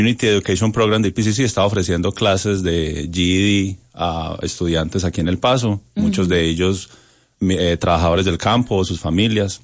Community Education Program de IPCC estaba ofreciendo clases de GED a estudiantes aquí en El Paso, muchos de ellos trabajadores del campo, sus familias.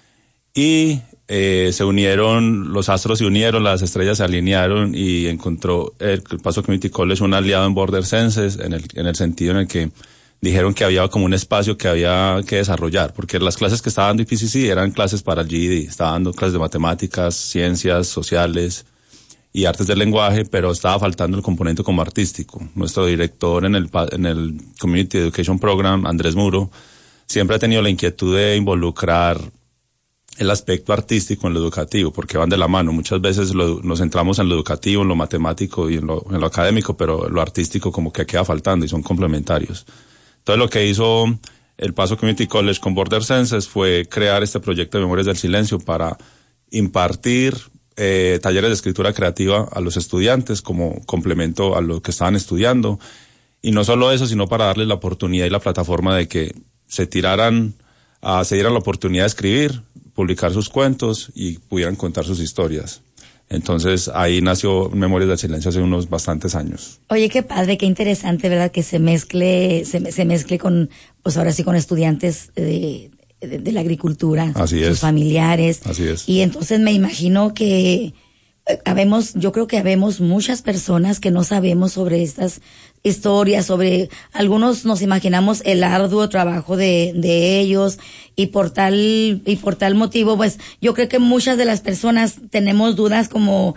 Y se unieron, los astros se unieron, las estrellas se alinearon y encontró el Paso Community College un aliado en Border Census en el sentido en el que dijeron que había como un espacio que había que desarrollar, porque las clases que estaba dando IPCC eran clases para el GED, estaba dando clases de matemáticas, ciencias sociales y artes del lenguaje, pero estaba faltando el componente como artístico. Nuestro director en el Community Education Program, Andrés Muro, siempre ha tenido la inquietud de involucrar el aspecto artístico en lo educativo, porque van de la mano. Muchas veces nos centramos en lo educativo, en lo matemático y en lo académico, pero lo artístico como que queda faltando y son complementarios. Entonces lo que hizo el Paso Community College con Border Census fue crear este proyecto de Memorias del Silencio para impartir talleres de escritura creativa a los estudiantes como complemento a lo que estaban estudiando. Y no solo eso, sino para darles la oportunidad y la plataforma de que se dieran la oportunidad de escribir, publicar sus cuentos y pudieran contar sus historias. Entonces ahí nació Memorias del Silencio hace unos bastantes años. Oye, qué padre, qué interesante, ¿verdad? Que se mezcle con, pues ahora sí, con estudiantes de la agricultura, sus familiares. Así es. Y entonces me imagino que yo creo que habemos muchas personas que no sabemos sobre estas historias, algunos nos imaginamos el arduo trabajo de ellos y por tal motivo, pues yo creo que muchas de las personas tenemos dudas como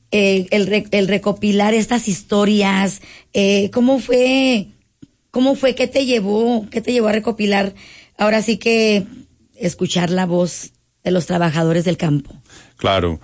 el recopilar estas historias. ¿Cómo fue qué te llevó a recopilar ahora sí que escuchar la voz de los trabajadores del campo? Claro.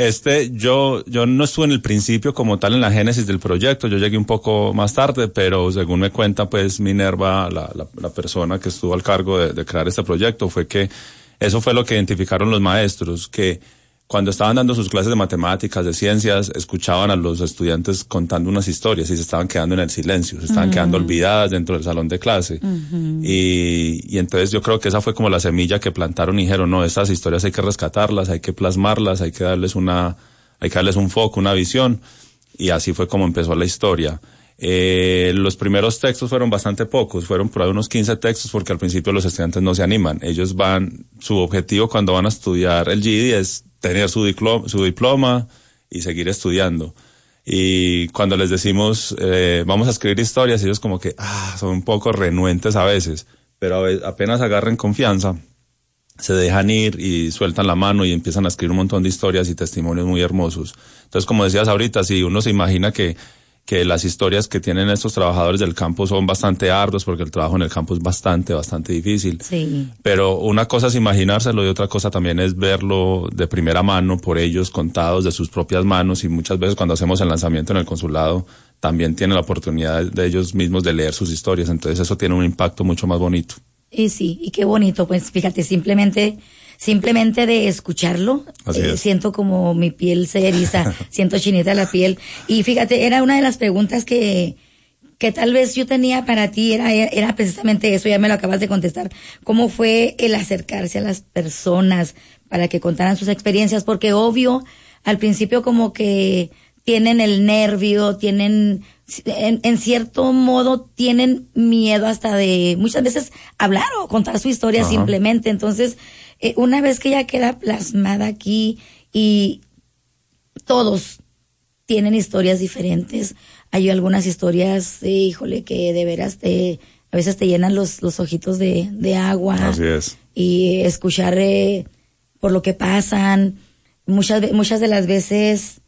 Yo no estuve en el principio como tal en la génesis del proyecto, yo llegué un poco más tarde, pero según me cuenta pues Minerva, la persona que estuvo al cargo de crear este proyecto, fue que eso fue lo que identificaron los maestros, que cuando estaban dando sus clases de matemáticas, de ciencias, escuchaban a los estudiantes contando unas historias y se estaban quedando en el silencio, se estaban quedando olvidadas dentro del salón de clase. Y entonces yo creo que esa fue como la semilla que plantaron y dijeron, no, estas historias hay que rescatarlas, hay que plasmarlas, hay que darles un foco, una visión. Y así fue como empezó la historia. Los primeros textos fueron bastante pocos, fueron por ahí unos 15 textos porque al principio los estudiantes no se animan. Ellos su objetivo cuando van a estudiar el GED es tener su diploma y seguir estudiando. Y cuando les decimos, vamos a escribir historias, ellos como que, son un poco renuentes a veces, pero apenas agarren confianza, se dejan ir y sueltan la mano y empiezan a escribir un montón de historias y testimonios muy hermosos. Entonces, como decías ahorita, si uno se imagina que las historias que tienen estos trabajadores del campo son bastante arduas porque el trabajo en el campo es bastante difícil. Sí. Pero una cosa es imaginárselo y otra cosa también es verlo de primera mano por ellos contados de sus propias manos y muchas veces cuando hacemos el lanzamiento en el consulado también tienen la oportunidad de ellos mismos de leer sus historias. Entonces eso tiene un impacto mucho más bonito. Y sí, y qué bonito, pues fíjate, simplemente de escucharlo, siento como mi piel se eriza, siento chinita la piel. Y fíjate, era una de las preguntas que tal vez yo tenía para ti, era precisamente eso, ya me lo acabas de contestar. ¿Cómo fue el acercarse a las personas para que contaran sus experiencias? Porque obvio, al principio como que tienen el nervio, en cierto modo tienen miedo hasta de muchas veces hablar o contar su historia simplemente. Entonces, una vez que ya queda plasmada aquí y todos tienen historias diferentes, hay algunas historias, híjole, que de veras a veces te llenan los ojitos de agua. Así es. Y escuchar por lo que pasan, muchas de las veces,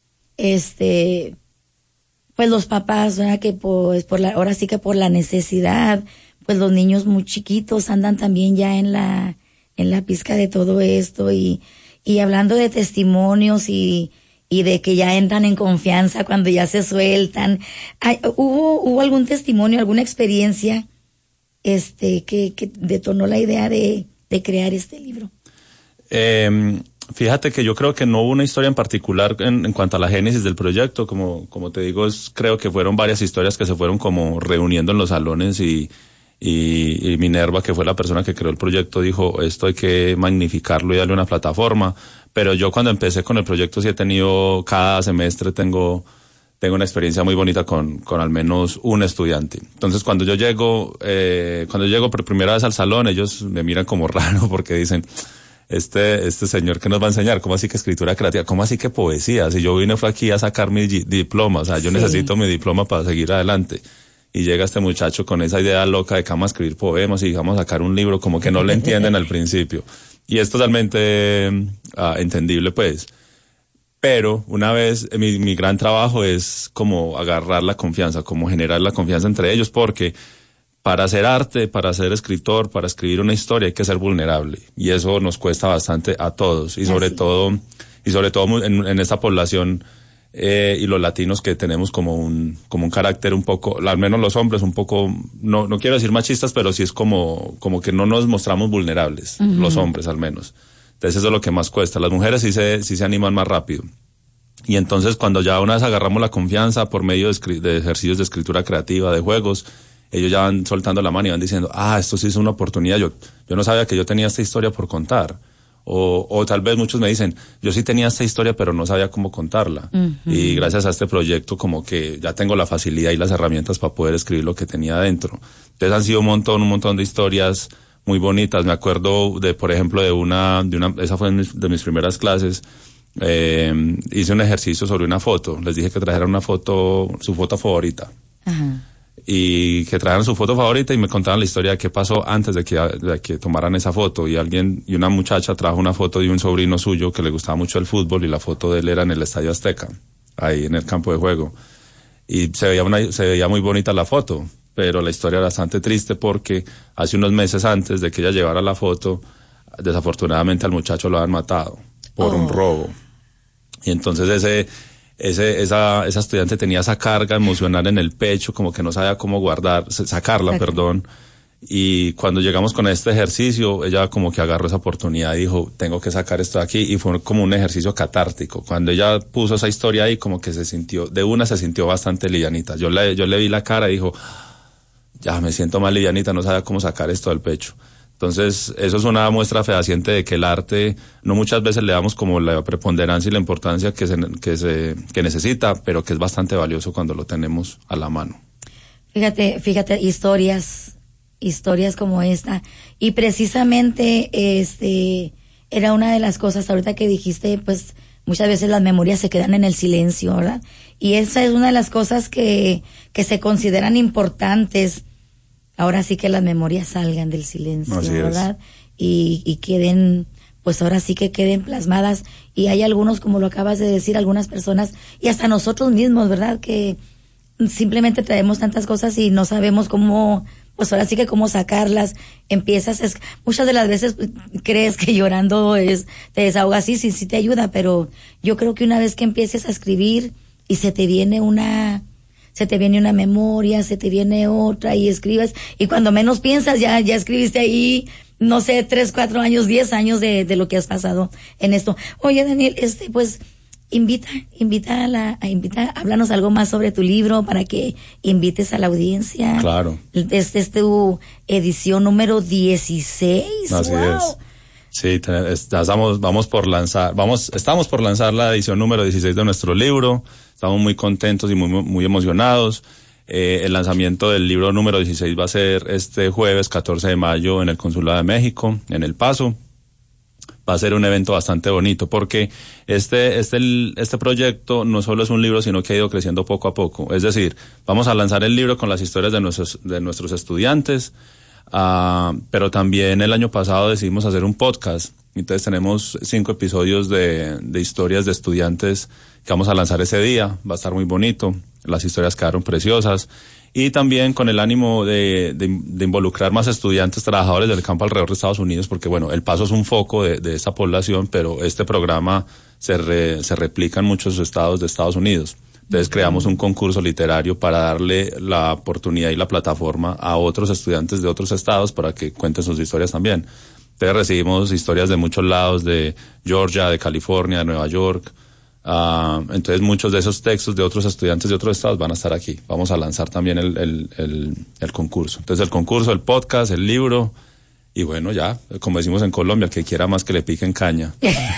pues los papás, ¿verdad? Que pues ahora sí que por la necesidad, pues los niños muy chiquitos andan también ya en la pizca de todo esto y hablando de testimonios y de que ya entran en confianza cuando ya se sueltan. ¿Hubo algún testimonio, alguna experiencia que detonó la idea de crear este libro? Fíjate que yo creo que no hubo una historia en particular en cuanto a la génesis del proyecto, como te digo, creo que fueron varias historias que se fueron como reuniendo en los salones y y Minerva, que fue la persona que creó el proyecto, dijo, esto hay que magnificarlo y darle una plataforma. Pero yo cuando empecé con el proyecto sí he tenido, cada semestre tengo una experiencia muy bonita con al menos un estudiante. Entonces cuando yo llego por primera vez al salón, ellos me miran como raro porque dicen, este señor que nos va a enseñar, ¿cómo así que escritura creativa? ¿Cómo así que poesía? Si yo vine fue aquí a sacar mi diploma, o sea, yo necesito mi diploma para seguir adelante. Y llega este muchacho con esa idea loca de que vamos a escribir poemas y vamos a sacar un libro, como que no le entienden al principio. Y es totalmente entendible, pues. Pero una vez, mi gran trabajo es como agarrar la confianza, como generar la confianza entre ellos, porque para hacer arte, para ser escritor, para escribir una historia hay que ser vulnerable. Y eso nos cuesta bastante a todos. Y sobre todo en esta población, y los latinos que tenemos como un carácter un poco, al menos los hombres un poco, no quiero decir machistas, pero sí es como que no nos mostramos vulnerables, los hombres al menos. Entonces eso es lo que más cuesta. Las mujeres sí se animan más rápido. Y entonces cuando ya una vez agarramos la confianza por medio de ejercicios de escritura creativa, de juegos, ellos ya van soltando la mano y van diciendo, esto sí es una oportunidad, yo no sabía que yo tenía esta historia por contar. O tal vez muchos me dicen, yo sí tenía esta historia pero no sabía cómo contarla. Y gracias a este proyecto como que ya tengo la facilidad y las herramientas para poder escribir lo que tenía adentro. Entonces han sido un montón de historias muy bonitas. Me acuerdo por ejemplo, esa fue de mis primeras clases. Hice un ejercicio sobre una foto. Les dije que trajeran su foto favorita. Ajá. Y que trajeran su foto favorita y me contaran la historia de qué pasó antes de que tomaran esa foto. Y una muchacha trajo una foto de un sobrino suyo que le gustaba mucho el fútbol y la foto de él era en el Estadio Azteca, ahí en el campo de juego. Y se veía muy bonita la foto, pero la historia era bastante triste porque hace unos meses antes de que ella llevara la foto, desafortunadamente al muchacho lo habían matado por un robo. Y entonces esa estudiante tenía esa carga emocional en el pecho, como que no sabía cómo sacarla. Y cuando llegamos con este ejercicio, ella como que agarró esa oportunidad y dijo, tengo que sacar esto de aquí, y fue como un ejercicio catártico. Cuando ella puso esa historia ahí, como que se sintió bastante livianita. Yo le vi la cara y dijo, ya me siento más livianita, no sabía cómo sacar esto del pecho. Entonces, eso es una muestra fehaciente de que el arte no muchas veces le damos como la preponderancia y la importancia que necesita, pero que es bastante valioso cuando lo tenemos a la mano. Fíjate, historias como esta. Y precisamente, era una de las cosas ahorita que dijiste, pues, muchas veces las memorias se quedan en el silencio, ¿verdad? Y esa es una de las cosas que se consideran importantes. Ahora sí que las memorias salgan del silencio, ¿verdad? Y queden, pues ahora sí que queden plasmadas. Y hay algunos, como lo acabas de decir, algunas personas, y hasta nosotros mismos, ¿verdad? Que simplemente traemos tantas cosas y no sabemos cómo, pues ahora sí que cómo sacarlas. Muchas de las veces crees que llorando te desahogas, sí te ayuda, pero yo creo que una vez que empieces a escribir y se te viene una memoria, se te viene otra y escribes, y cuando menos piensas ya escribiste ahí, no sé, 3, 4 años, 10 años de lo que has pasado en esto. Oye, Daniel, pues háblanos algo más sobre tu libro para que invites a la audiencia. Claro. Esta es tu edición número 16. Así wow. Es. Sí, estamos por lanzar la edición número 16 de nuestro libro. Estamos muy contentos y muy emocionados. El lanzamiento del libro número 16 va a ser este jueves 14 de mayo en el Consulado de México, en El Paso. Va a ser un evento bastante bonito porque este proyecto no solo es un libro, sino que ha ido creciendo poco a poco. Es decir, vamos a lanzar el libro con las historias de nuestros estudiantes, pero también el año pasado decidimos hacer un podcast. Entonces tenemos 5 episodios de historias de estudiantes que vamos a lanzar ese día. Va a estar muy bonito. Las historias quedaron preciosas. Y también con el ánimo de involucrar más estudiantes, trabajadores del campo alrededor de Estados Unidos, porque bueno, El Paso es un foco de esta población, pero este programa se replica en muchos estados de Estados Unidos. Entonces creamos un concurso literario para darle la oportunidad y la plataforma a otros estudiantes de otros estados para que cuenten sus historias también. Entonces recibimos historias de muchos lados, de Georgia, de California, de Nueva York, Entonces muchos de esos textos de otros estudiantes de otros estados van a estar aquí. Vamos a lanzar también el concurso. Entonces el concurso, el podcast, el libro, y bueno, ya, como decimos en Colombia, el que quiera más que le piquen caña.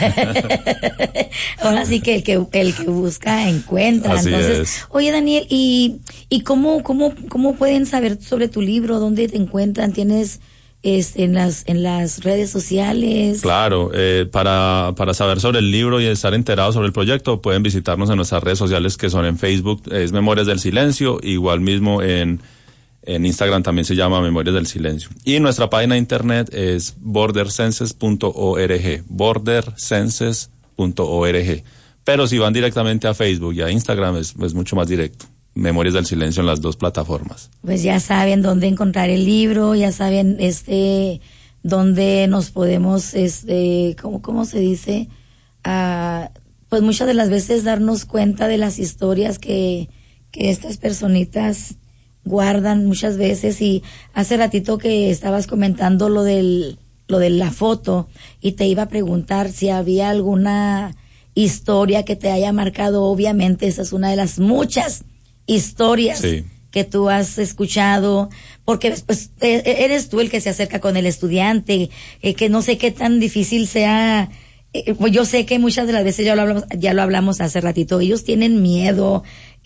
Ahora sí que el que busca encuentra. Así entonces, es. Oye, Daniel, ¿y cómo pueden saber sobre tu libro? ¿Dónde te encuentran? ¿Tienes en las redes sociales? Claro, para saber sobre el libro y estar enterados sobre el proyecto, pueden visitarnos en nuestras redes sociales, que son en Facebook, es Memorias del Silencio, igual mismo en Instagram también se llama Memorias del Silencio. Y nuestra página de internet es bordersenses.org, bordersenses.org. Pero si van directamente a Facebook y a Instagram es mucho más directo. Memorias del Silencio en las dos plataformas. Pues ya saben dónde encontrar el libro, ya saben dónde nos podemos, ¿cómo se dice? Pues muchas de las veces darnos cuenta de las historias que estas personitas guardan muchas veces. Y hace ratito que estabas comentando lo de la foto, y te iba a preguntar si había alguna historia que te haya marcado. Obviamente esa es una de las muchas historias que tú has escuchado, porque pues eres tú el que se acerca con el estudiante, que no sé qué tan difícil sea. Pues yo sé que muchas de las veces ya lo hablamos hace ratito, ellos tienen miedo,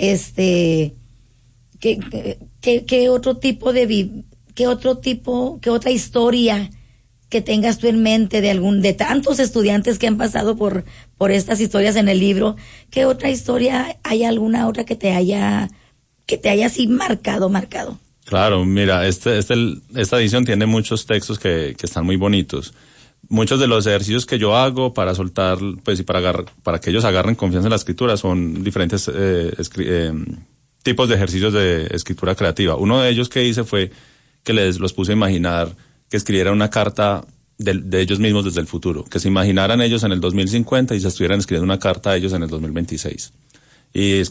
¿qué otra historia que tengas tú en mente de tantos estudiantes que han pasado por estas historias en el libro? ¿Qué otra historia, hay alguna otra que te haya así marcado? Claro, mira, esta edición tiene muchos textos que están muy bonitos. Muchos de los ejercicios que yo hago para soltar, pues, y para que ellos agarren confianza en la escritura son diferentes tipos de ejercicios de escritura creativa. Uno de ellos que hice fue que los puse a imaginar que escribieran una carta de ellos mismos desde el futuro, que se imaginaran ellos en el 2050 y se estuvieran escribiendo una carta a ellos en el 2026. Y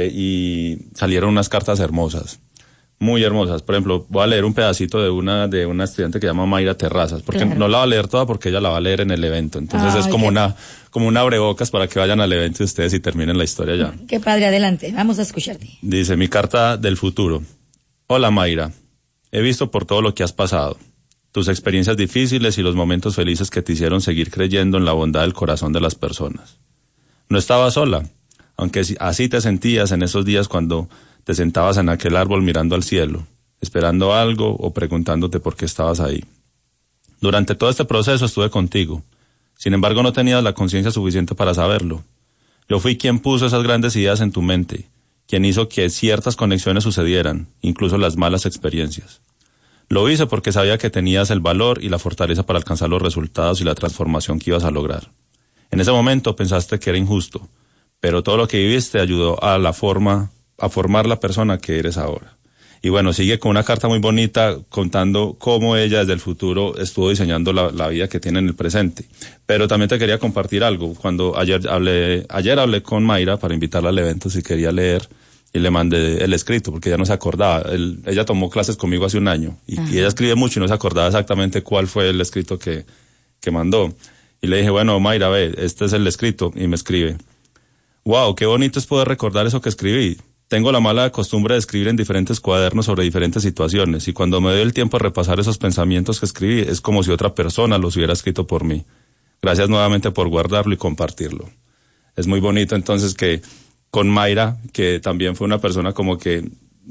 salieron unas cartas hermosas, muy hermosas. Por ejemplo, voy a leer un pedacito de una estudiante que se llama Mayra Terrazas, porque no la va a leer toda, porque ella la va a leer en el evento. Entonces es como una abrebocas para que vayan al evento ustedes y terminen la historia ya. Qué padre, adelante, vamos a escucharte. Dice: mi carta del futuro. Hola Mayra, he visto por todo lo que has pasado, tus experiencias difíciles y los momentos felices que te hicieron seguir creyendo en la bondad del corazón de las personas. No estabas sola, aunque así te sentías en esos días cuando te sentabas en aquel árbol mirando al cielo, esperando algo o preguntándote por qué estabas ahí. Durante todo este proceso estuve contigo. Sin embargo, no tenías la conciencia suficiente para saberlo. Yo fui quien puso esas grandes ideas en tu mente, quien hizo que ciertas conexiones sucedieran, incluso las malas experiencias. Lo hice porque sabía que tenías el valor y la fortaleza para alcanzar los resultados y la transformación que ibas a lograr. En ese momento pensaste que era injusto, pero todo lo que viviste ayudó a formar la persona que eres ahora. Y bueno, sigue con una carta muy bonita contando cómo ella desde el futuro estuvo diseñando la vida que tiene en el presente. Pero también te quería compartir algo. Cuando ayer hablé con Mayra para invitarla al evento si quería leer, y le mandé el escrito porque ella no se acordaba. Ella tomó clases conmigo hace un año y ella escribe mucho y no se acordaba exactamente cuál fue el escrito que mandó. Y le dije, bueno, Mayra, ve, este es el escrito, y me escribe: wow, qué bonito es poder recordar eso que escribí. Tengo la mala costumbre de escribir en diferentes cuadernos sobre diferentes situaciones, y cuando me doy el tiempo de repasar esos pensamientos que escribí, es como si otra persona los hubiera escrito por mí. Gracias nuevamente por guardarlo y compartirlo. Es muy bonito entonces que con Mayra, que también fue una persona como que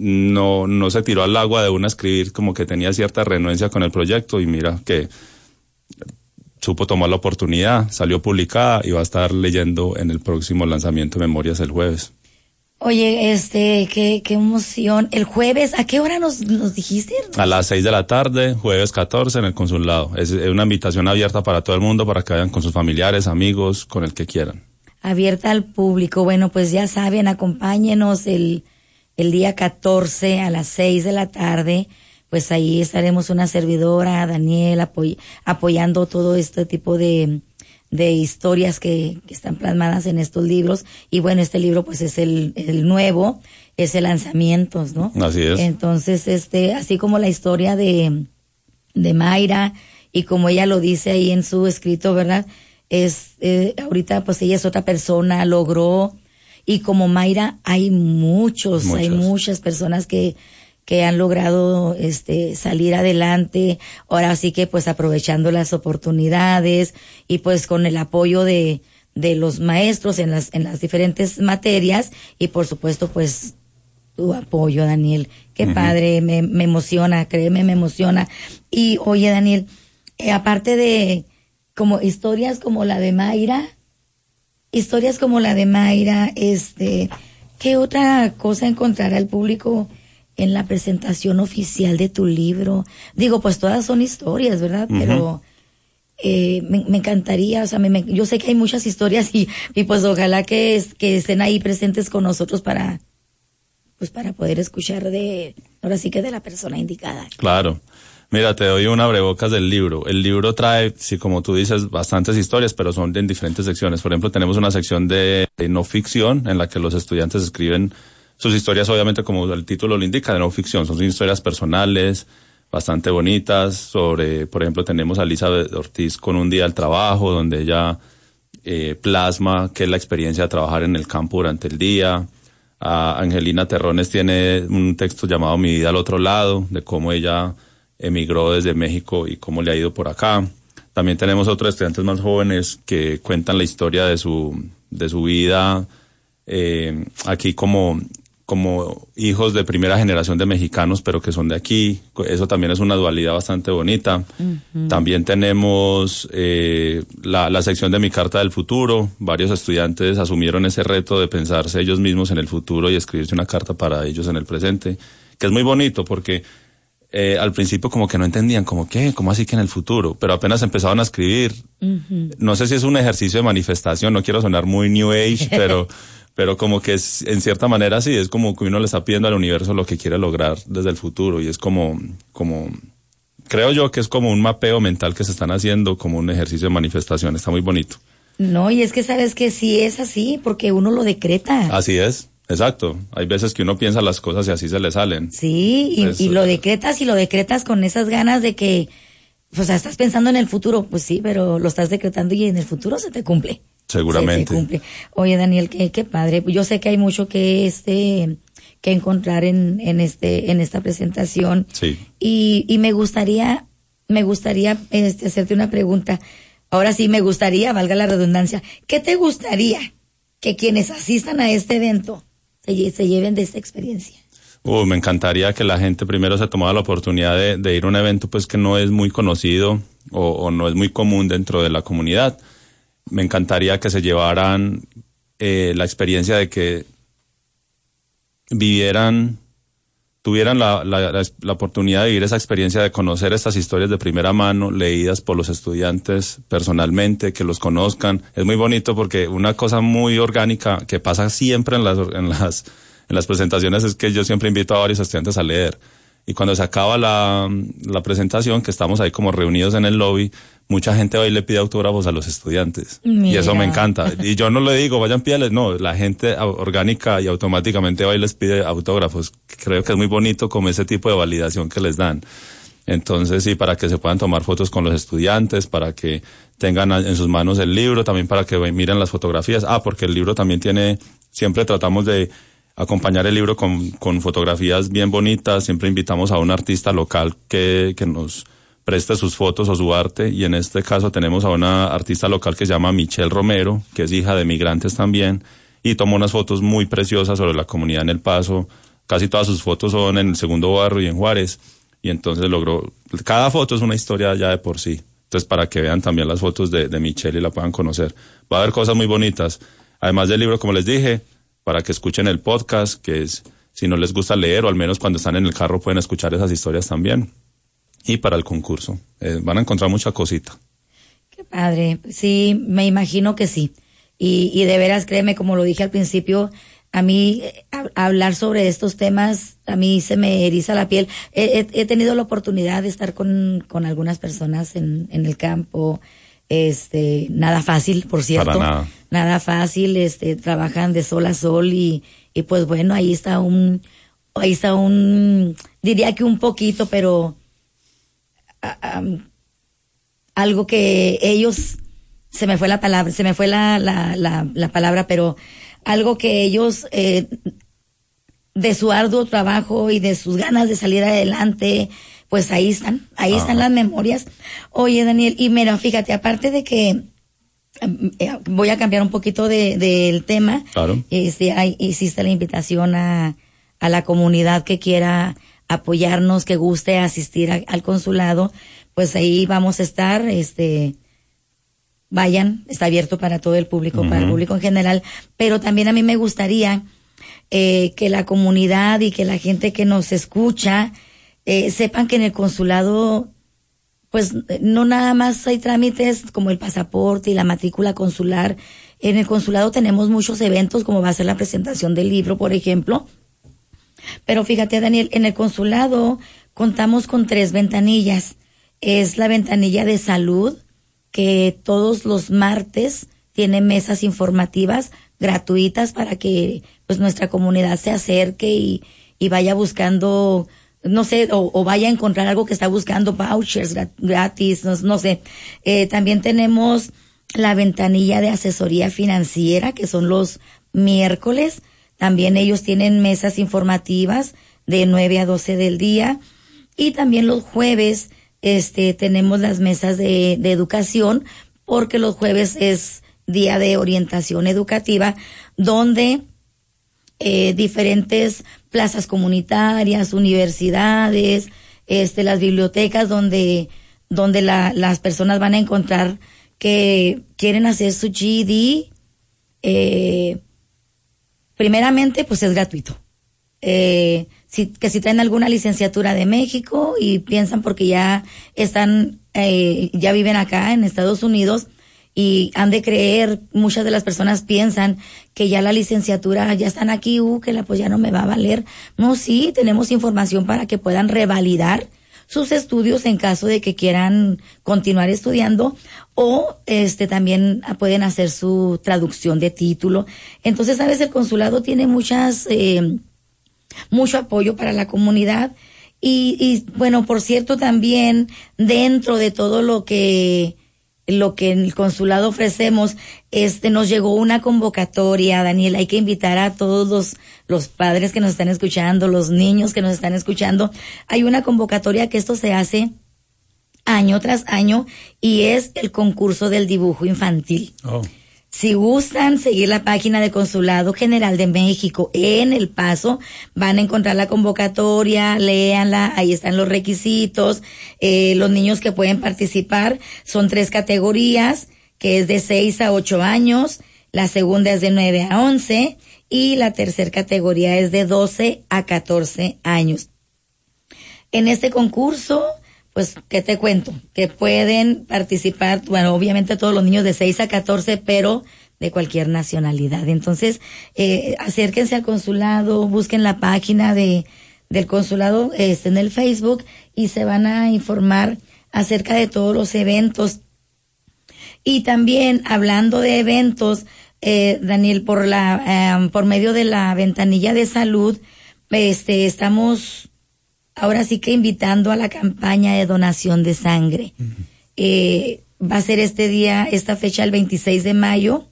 no se tiró al agua de una a escribir, como que tenía cierta renuencia con el proyecto, y mira que supo tomar la oportunidad, salió publicada y va a estar leyendo en el próximo lanzamiento de Memorias el jueves. Oye, qué emoción. ¿El jueves a qué hora nos dijiste? A las 6 de la tarde, jueves 14 en el consulado. Es una invitación abierta para todo el mundo, para que vayan con sus familiares, amigos, con el que quieran. Abierta al público. Bueno, pues ya saben, acompáñenos el día 14 a las 6 de la tarde. Pues ahí estaremos una servidora, Daniel, apoyando todo este tipo de historias que están plasmadas en estos libros. Y bueno, este libro pues es el nuevo, es el lanzamiento, ¿no? Así es. Entonces, así como la historia de Mayra, y como ella lo dice ahí en su escrito, ¿verdad? ahorita pues ella es otra persona, logró, y como Mayra hay muchas personas que han logrado salir adelante, ahora sí que pues aprovechando las oportunidades y pues con el apoyo de los maestros en las diferentes materias, y por supuesto pues tu apoyo, Daniel. Qué padre, me emociona, créeme, me emociona. Y oye, Daniel, aparte de como historias como la de Mayra, ¿qué otra cosa encontrará el público en la presentación oficial de tu libro? Digo, pues todas son historias, ¿verdad? Pero me encantaría, o sea, yo sé que hay muchas historias y pues ojalá que estén ahí presentes con nosotros para poder escuchar ahora sí que de la persona indicada. Claro. Mira, te doy un abrebocas del libro. El libro trae, sí, como tú dices, bastantes historias, pero son en diferentes secciones. Por ejemplo, tenemos una sección de no ficción en la que los estudiantes escriben sus historias, obviamente, como el título lo indica, de no ficción. Son historias personales, bastante bonitas. Sobre, por ejemplo, tenemos a Elizabeth Ortiz con Un día al trabajo, donde ella plasma qué es la experiencia de trabajar en el campo durante el día. Angelina Terrones tiene un texto llamado Mi vida al otro lado, de cómo ella emigró desde México y cómo le ha ido por acá. También tenemos otros estudiantes más jóvenes que cuentan la historia de su vida aquí como hijos de primera generación de mexicanos, pero que son de aquí. Eso también es una dualidad bastante bonita. También tenemos la sección de Mi carta del futuro. Varios estudiantes asumieron ese reto de pensarse ellos mismos en el futuro y escribirse una carta para ellos en el presente, que es muy bonito porque al principio como que no entendían, ¿cómo así que en el futuro? Pero apenas empezaban a escribir. No sé si es un ejercicio de manifestación, no quiero sonar muy New Age, pero como que es, en cierta manera sí, es como que uno le está pidiendo al universo lo que quiere lograr desde el futuro, y es como creo yo que es como un mapeo mental que se están haciendo, como un ejercicio de manifestación. Está muy bonito. No, y es que sabes que sí es así, porque uno lo decreta. Así es. Exacto, hay veces que uno piensa las cosas y así se le salen. Sí, y lo decretas con esas ganas de que, o sea, estás pensando en el futuro, pues sí, pero lo estás decretando y en el futuro se te cumple. Seguramente. Se cumple. Oye, Daniel, qué padre. Yo sé que hay mucho que encontrar en esta presentación. Sí. Y me gustaría hacerte una pregunta. Ahora sí, me gustaría, valga la redundancia, ¿qué te gustaría que quienes asistan a este evento se lleven de esta experiencia? Me encantaría que la gente primero se tomara la oportunidad de ir a un evento pues que no es muy conocido o no es muy común dentro de la comunidad. Me encantaría que se llevaran la experiencia de que tuvieran la oportunidad de vivir esa experiencia de conocer estas historias de primera mano, leídas por los estudiantes personalmente, que los conozcan. Es muy bonito porque una cosa muy orgánica que pasa siempre en las presentaciones es que yo siempre invito a varios estudiantes a leer. Y cuando se acaba la presentación, que estamos ahí como reunidos en el lobby, mucha gente va y le pide autógrafos a los estudiantes. Mira. Y eso me encanta. Y yo no le digo, vayan, pídales, no, la gente orgánica y automáticamente va y les pide autógrafos. Creo que es muy bonito como ese tipo de validación que les dan. Entonces, sí, para que se puedan tomar fotos con los estudiantes, para que tengan en sus manos el libro, también para que miren las fotografías. Porque el libro también siempre tratamos de acompañar el libro con fotografías bien bonitas. Siempre invitamos a un artista local que nos preste sus fotos o su arte, y en este caso tenemos a una artista local que se llama Michelle Romero, que es hija de migrantes también, y tomó unas fotos muy preciosas sobre la comunidad en El Paso. Casi todas sus fotos son en el Segundo Barrio y en Juárez, y entonces cada foto es una historia ya de por sí. Entonces, para que vean también las fotos de Michelle y la puedan conocer. Va a haber cosas muy bonitas. Además del libro, como les dije, para que escuchen el podcast, que es, si no les gusta leer, o al menos cuando están en el carro pueden escuchar esas historias también. Y para el concurso, van a encontrar mucha cosita. Qué padre, sí, me imagino que sí. Y de veras, créeme, como lo dije al principio, a mí hablar sobre estos temas, a mí se me eriza la piel. He tenido la oportunidad de estar con algunas personas en el campo. Nada fácil, por cierto. Para nada. Nada fácil, trabajan de sol a sol y pues bueno, ahí está diría que un poquito, pero algo que ellos se me fue la palabra, pero algo que ellos, de su arduo trabajo y de sus ganas de salir adelante, pues ahí están las memorias. Oye, Daniel, y mira, fíjate, aparte de que voy a cambiar un poquito del tema. Claro. Hiciste la invitación a la comunidad que quiera apoyarnos, que guste asistir al consulado, pues ahí vamos a estar, vayan, está abierto para todo el público, para el público en general, pero también a mí me gustaría que la comunidad y que la gente que nos escucha sepan que en el consulado pues no nada más hay trámites como el pasaporte y la matrícula consular. En el consulado tenemos muchos eventos, como va a ser la presentación del libro, por ejemplo. Pero fíjate, Daniel, en el consulado contamos con 3 ventanillas. Es la ventanilla de salud, que todos los martes tiene mesas informativas gratuitas para que pues nuestra comunidad se acerque y vaya buscando, no sé, o vaya a encontrar algo que está buscando, vouchers gratis, no sé. También tenemos la ventanilla de asesoría financiera, que son los miércoles. También ellos tienen mesas informativas de 9 a 12 del día. Y también los jueves, tenemos las mesas de educación, porque los jueves es día de orientación educativa, donde diferentes plazas comunitarias, universidades, las bibliotecas donde las personas van a encontrar que quieren hacer su GED, primeramente pues es gratuito. Si traen alguna licenciatura de México y piensan porque ya ya viven acá en Estados Unidos, y han de creer, muchas de las personas piensan que ya la licenciatura, ya están aquí, que pues ya no me va a valer. No, sí, tenemos información para que puedan revalidar sus estudios en caso de que quieran continuar estudiando, o también pueden hacer su traducción de título. Entonces, sabes, el consulado tiene mucho apoyo para la comunidad, y bueno, por cierto, también dentro de todo lo que en el consulado ofrecemos, nos llegó una convocatoria, Daniel. Hay que invitar a todos los padres que nos están escuchando, los niños que nos están escuchando. Hay una convocatoria que esto se hace año tras año, y es el concurso del dibujo infantil. Oh. Si gustan seguir la página de Consulado General de México en El Paso, van a encontrar la convocatoria, léanla, ahí están los requisitos. Los niños que pueden participar son 3 categorías, que es de 6 a 8 años, la segunda es de 9 a 11 y la tercera categoría es de 12 a 14 años. En este concurso, pues, ¿qué te cuento? Que pueden participar, bueno, obviamente todos los niños de 6 a 14, pero de cualquier nacionalidad. Entonces, acérquense al consulado, busquen la página del consulado en el Facebook, y se van a informar acerca de todos los eventos. Y también, hablando de eventos, Daniel, por medio de la ventanilla de salud, estamos ahora sí que invitando a la campaña de donación de sangre. Va a ser esta fecha, el 26 de mayo,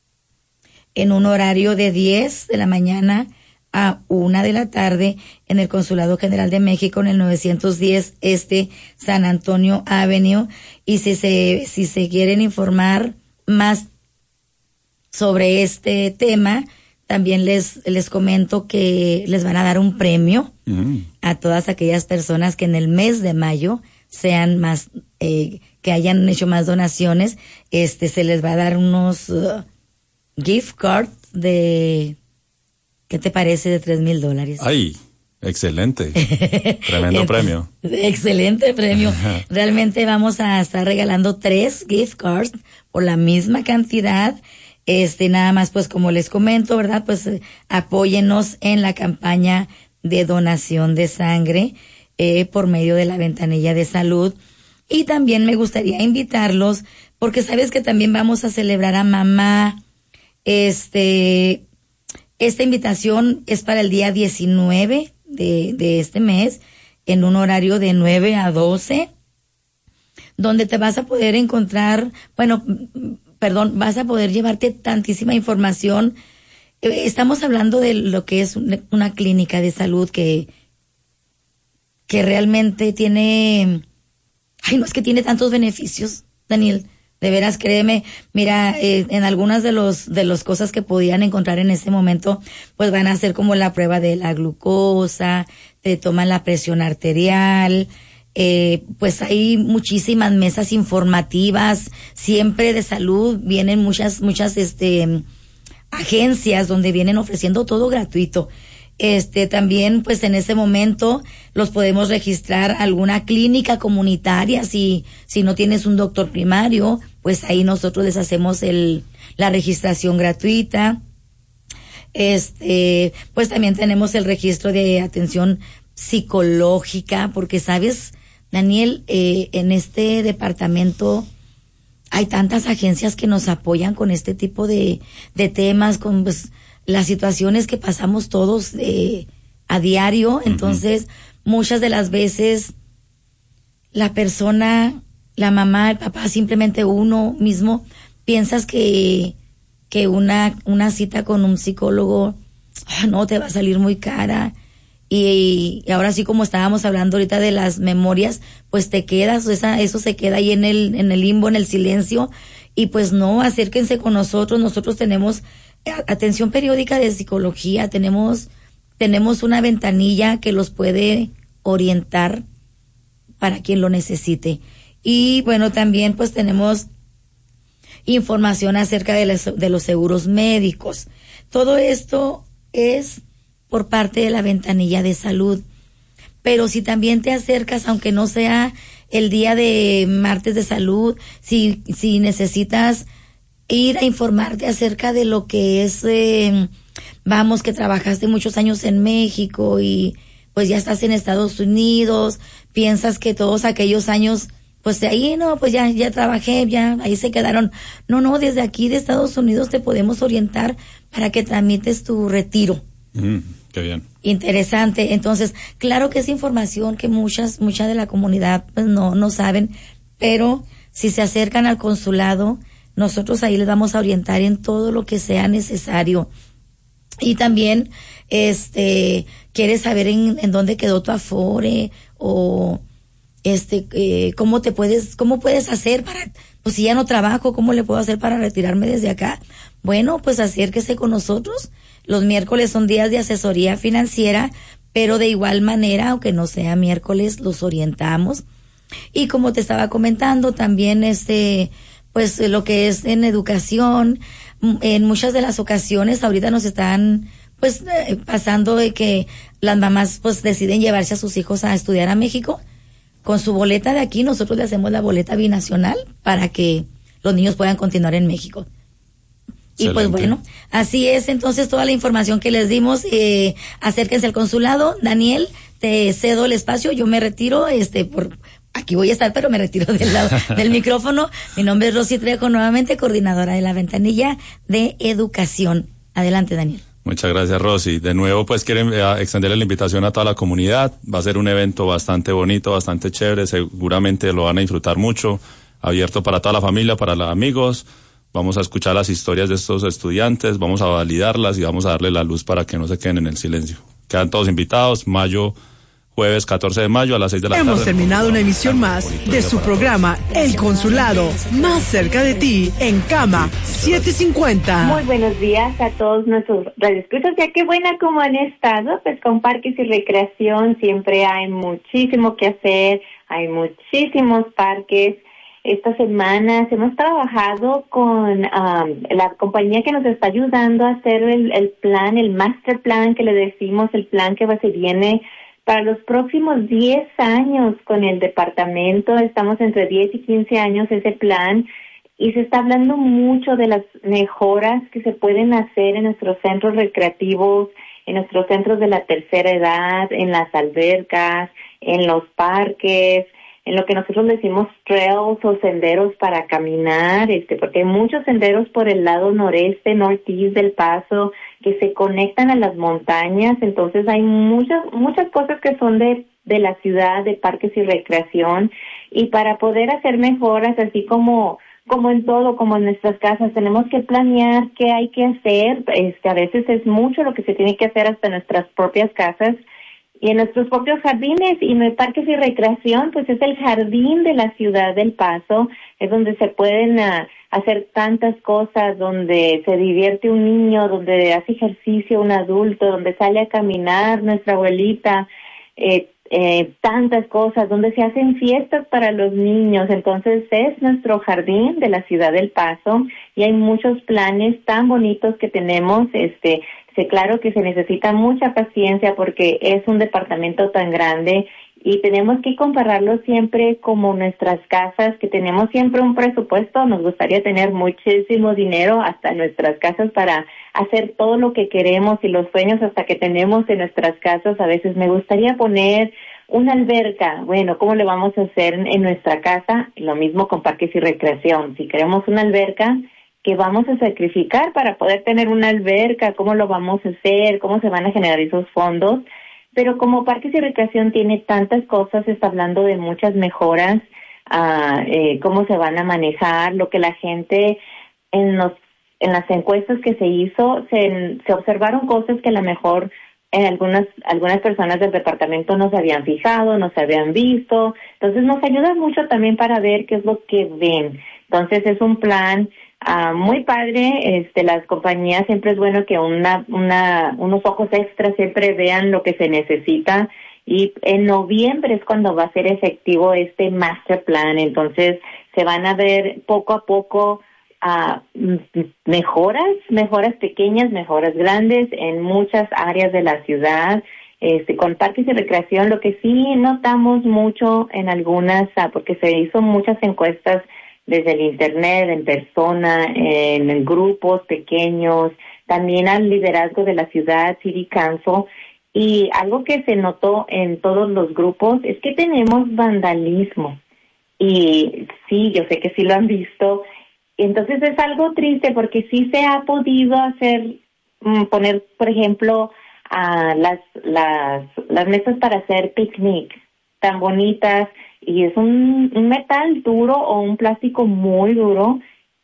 en un horario de 10 de la mañana a 1 de la tarde, en el Consulado General de México, en el 910 San Antonio Avenue. Y si se quieren informar más sobre este tema, también les comento que les van a dar un premio a todas aquellas personas que en el mes de mayo sean más, que hayan hecho más donaciones. Se les va a dar unos gift cards de, ¿qué te parece? De $3,000. ¡Ay! Excelente. Tremendo premio. Excelente premio. Realmente vamos a estar regalando 3 gift cards por la misma cantidad. Nada más, pues, como les comento, ¿verdad? Pues apóyennos en la campaña de donación de sangre por medio de la ventanilla de salud. Y también me gustaría invitarlos, porque sabes que también vamos a celebrar a mamá. Esta invitación es para el día 19 de este mes, en un horario de 9 a 12, donde te vas a poder encontrar, bueno, vas a poder llevarte tantísima información. Estamos hablando de lo que es una clínica de salud que realmente tiene, no es que tiene tantos beneficios, Daniel. De veras, créeme, mira, en algunas de los cosas que podían encontrar en ese momento, pues van a hacer como la prueba de la glucosa, te toman la presión arterial, pues hay muchísimas mesas informativas, siempre de salud, vienen muchas, agencias donde vienen ofreciendo todo gratuito. También, pues en ese momento los podemos registrar a alguna clínica comunitaria, si no tienes un doctor primario, pues ahí nosotros les hacemos la registración gratuita. Pues también tenemos el registro de atención psicológica, porque sabes, Daniel, en este departamento hay tantas agencias que nos apoyan con este tipo de temas, con pues las situaciones que pasamos todos a diario. Entonces, muchas de las veces la persona, la mamá, el papá, simplemente uno mismo, piensas que una cita con un psicólogo no te va a salir muy cara. Y ahora sí, como estábamos hablando ahorita de las memorias, pues te quedas, eso se queda ahí en el limbo, en el silencio. Y pues no, acérquense con nosotros tenemos atención periódica de psicología, tenemos una ventanilla que los puede orientar para quien lo necesite. Y bueno, también pues tenemos información acerca de los seguros médicos. Todo esto es por parte de la ventanilla de salud. Pero si también te acercas, aunque no sea el día de martes de salud, si necesitas ir a informarte acerca de lo que es, que trabajaste muchos años en México y pues ya estás en Estados Unidos, piensas que todos aquellos años, pues de ahí pues ya trabajé, ya ahí se quedaron. No, desde aquí de Estados Unidos te podemos orientar para que tramites tu retiro. Qué bien. Interesante. Entonces, claro que es información que mucha de la comunidad pues no saben, pero si se acercan al consulado, nosotros ahí les vamos a orientar en todo lo que sea necesario. Y también, quieres saber en dónde quedó tu Afore, o cómo puedes hacer para, pues si ya no trabajo, ¿cómo le puedo hacer para retirarme desde acá? Bueno, pues acérquese con nosotros. Los miércoles son días de asesoría financiera, pero de igual manera, aunque no sea miércoles, los orientamos. Y como te estaba comentando, también pues lo que es en educación, en muchas de las ocasiones ahorita nos están pues pasando de que las mamás pues deciden llevarse a sus hijos a estudiar a México. Con su boleta de aquí, nosotros le hacemos la boleta binacional para que los niños puedan continuar en México. Excelente. Y pues bueno, así es entonces toda la información que les dimos. Acérquense al consulado. Daniel, te cedo el espacio, yo me retiro, aquí voy a estar, pero me retiro del micrófono. Mi nombre es Rosy Trejo, nuevamente coordinadora de la ventanilla de educación. Adelante, Daniel. Muchas gracias, Rosy. De nuevo, pues quieren extenderle la invitación a toda la comunidad. Va a ser un evento bastante bonito, bastante chévere. Seguramente lo van a disfrutar mucho. Abierto para toda la familia, para los amigos. Vamos a escuchar las historias de estos estudiantes, vamos a validarlas y vamos a darle la luz para que no se queden en el silencio. Quedan todos invitados, jueves 14 de mayo a las 6 de la tarde. Hemos terminado una emisión más de su programa El Consulado, más cerca de ti, en Cama 750. Muy buenos días a todos nuestros radioescuchas. Ya qué buena como han estado, pues con parques y recreación siempre hay muchísimo que hacer, hay muchísimos parques. Estas semanas hemos trabajado con la compañía que nos está ayudando a hacer el plan, el master plan que le decimos, el plan que se viene para los próximos 10 años con el departamento. Estamos entre 10 y 15 años ese plan y se está hablando mucho de las mejoras que se pueden hacer en nuestros centros recreativos, en nuestros centros de la tercera edad, en las albercas, en los parques, en lo que nosotros decimos trails o senderos para caminar, porque hay muchos senderos por el lado noreste, northeast del Paso que se conectan a las montañas. Entonces hay muchas cosas que son de la ciudad, de parques y recreación, y para poder hacer mejoras, así como como en todo, como en nuestras casas, tenemos que planear qué hay que hacer. A veces es mucho lo que se tiene que hacer hasta en nuestras propias casas y en nuestros propios jardines. Y en el parques y recreación, pues es el jardín de la ciudad del Paso, es donde se pueden hacer tantas cosas, donde se divierte un niño, donde hace ejercicio un adulto, donde sale a caminar nuestra abuelita, tantas cosas, donde se hacen fiestas para los niños. Entonces es nuestro jardín de la ciudad del Paso y hay muchos planes tan bonitos que tenemos. Claro que se necesita mucha paciencia porque es un departamento tan grande y tenemos que compararlo siempre como nuestras casas, que tenemos siempre un presupuesto. Nos gustaría tener muchísimo dinero hasta en nuestras casas para hacer todo lo que queremos y los sueños hasta que tenemos en nuestras casas. A veces me gustaría poner una alberca. Bueno, ¿cómo le vamos a hacer en nuestra casa? Lo mismo con parques y recreación. Si queremos una alberca, ¿qué vamos a sacrificar para poder tener una alberca? ¿Cómo lo vamos a hacer? ¿Cómo se van a generar esos fondos? Pero como parques y recreación tiene tantas cosas, está hablando de muchas mejoras, cómo se van a manejar, lo que la gente en las encuestas que se hizo, se observaron cosas que a lo mejor algunas personas del departamento no se habían fijado, no se habían visto. Entonces nos ayuda mucho también para ver qué es lo que ven. Entonces es un plan muy padre. Las compañías siempre es bueno que unos ojos extras siempre vean lo que se necesita, y en noviembre es cuando va a ser efectivo este master plan. Entonces se van a ver poco a poco mejoras pequeñas, mejoras grandes en muchas áreas de la ciudad. Con parques y recreación, lo que sí notamos mucho en algunas, porque se hizo muchas encuestas desde el internet, en persona, en grupos pequeños, también al liderazgo de la ciudad, City Council, y algo que se notó en todos los grupos es que tenemos vandalismo. Y sí, yo sé que sí lo han visto. Entonces es algo triste porque sí se ha podido poner, por ejemplo, las mesas para hacer picnic tan bonitas, y es un metal duro o un plástico muy duro.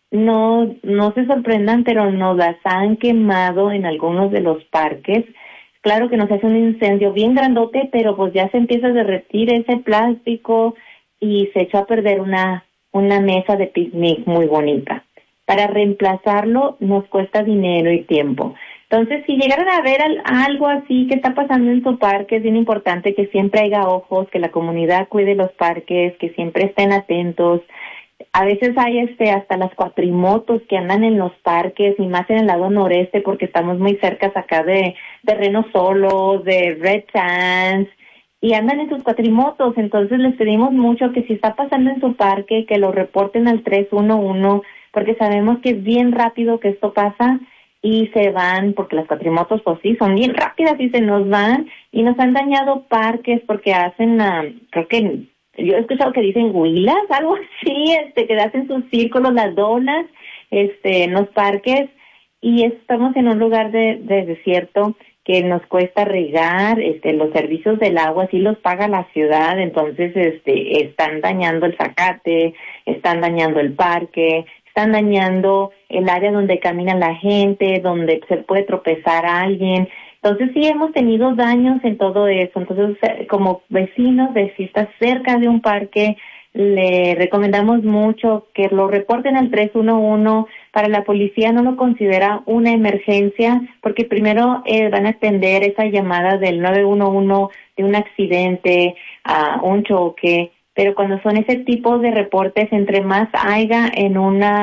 No se sorprendan, pero nos las han quemado en algunos de los parques. Claro que nos hace un incendio bien grandote, pero pues ya se empieza a derretir ese plástico y se echó a perder una mesa de picnic muy bonita. Para reemplazarlo nos cuesta dinero y tiempo. Entonces, si llegaran a ver algo así que está pasando en su parque, es bien importante que siempre haya ojos, que la comunidad cuide los parques, que siempre estén atentos. A veces hay hasta las cuatrimotos que andan en los parques, y más en el lado noreste, porque estamos muy cerca acá de Terrenos Solos, de Red Sands, y andan en sus cuatrimotos. Entonces les pedimos mucho que si está pasando en su parque, que lo reporten al 311, porque sabemos que es bien rápido que esto pasa y se van, porque las cuatrimotos pues sí, son bien rápidas y se nos van, y nos han dañado parques porque hacen, creo que yo he escuchado que dicen huilas, algo así, que hacen sus círculos, las donas, en los parques, y estamos en un lugar de desierto que nos cuesta regar. Los servicios del agua sí los paga la ciudad. Entonces están dañando el zacate, están dañando el parque, están dañando el área donde camina la gente, donde se puede tropezar a alguien. Entonces sí hemos tenido daños en todo eso. Entonces, como vecinos, si estás cerca de un parque, le recomendamos mucho que lo reporten al 311. Para la policía no lo considera una emergencia, porque primero van a atender esa llamada del 911 de un accidente, un choque. Pero cuando son ese tipo de reportes, entre más haya en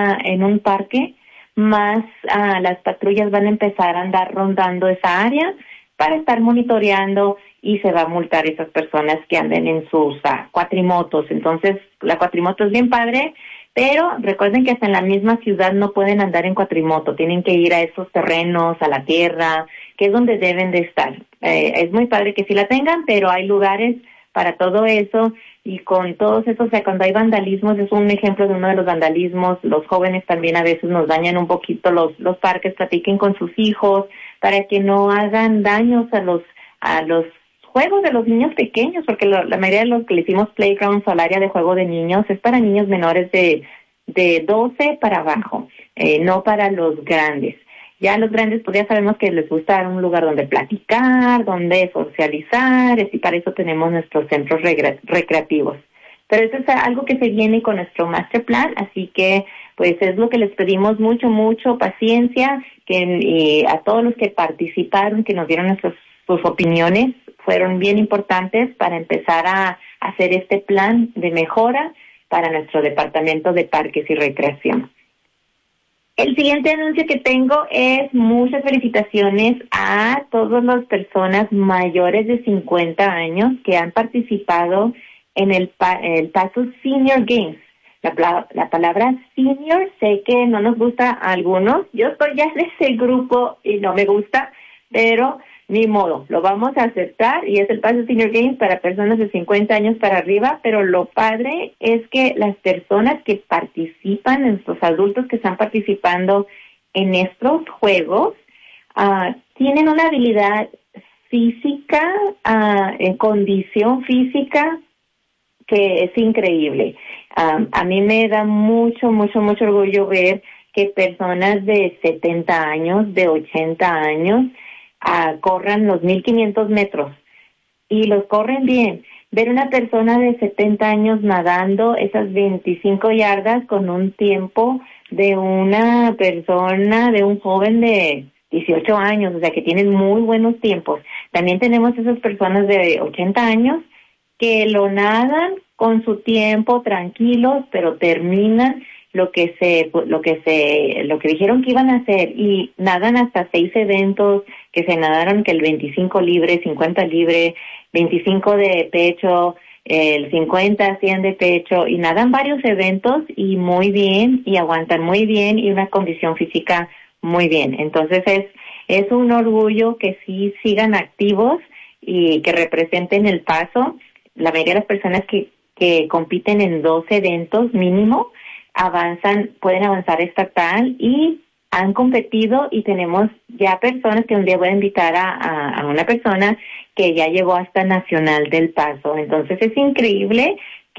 un parque, más las patrullas van a empezar a andar rondando esa área para estar monitoreando, y se va a multar a esas personas que anden en sus cuatrimotos. Entonces, la cuatrimoto es bien padre, pero recuerden que hasta en la misma ciudad no pueden andar en cuatrimoto, tienen que ir a esos terrenos, a la tierra, que es donde deben de estar. Es muy padre que sí la tengan, pero hay lugares para todo eso. Y con todos esos, cuando hay vandalismos, es un ejemplo de uno de los vandalismos. Los jóvenes también a veces nos dañan un poquito los parques. Platiquen con sus hijos para que no hagan daños a los juegos de los niños pequeños, porque la mayoría de los que le hicimos playgrounds o al área de juego de niños es para niños menores de de 12 para abajo, no para los grandes. Ya los grandes, pues ya sabemos que les gusta un lugar donde platicar, donde socializar, y para eso tenemos nuestros centros recreativos. Pero eso es algo que se viene con nuestro master plan, así que pues es lo que les pedimos, mucho paciencia, que a todos los que participaron, que nos dieron sus opiniones, fueron bien importantes para empezar a hacer este plan de mejora para nuestro departamento de parques y recreación. El siguiente anuncio que tengo es muchas felicitaciones a todas las personas mayores de 50 años que han participado en el Paso Senior Games. La palabra senior, sé que no nos gusta a algunos. Yo estoy ya en ese grupo y no me gusta, pero ni modo, lo vamos a aceptar y es el Paso Senior Games para personas de 50 años para arriba, pero lo padre es que las personas que participan, nuestros adultos que están participando en estos juegos, tienen una habilidad física, en condición física, que es increíble. A mí me da mucho orgullo ver que personas de 70 años, de 80 años, corran los 1500 metros y los corren bien. Ver una persona de 70 años nadando esas 25 yardas con un tiempo de una persona, de un joven de 18 años, o sea que tienen muy buenos tiempos. También tenemos esas personas de 80 años que lo nadan con su tiempo tranquilos, pero terminan lo que dijeron que iban a hacer y nadan hasta 6 eventos, que se nadaron que el 25 libre, 50 libre, 25 de pecho, el 50, 100 de pecho, y nadan varios eventos y muy bien, y aguantan muy bien, y una condición física muy bien. Entonces es un orgullo que sí sigan activos y que representen el Paso. La mayoría de las personas que compiten en 2 eventos mínimo, pueden avanzar estatal y han competido, y tenemos ya personas que un día voy a invitar a una persona que ya llegó hasta Nacional del Paso. Entonces es increíble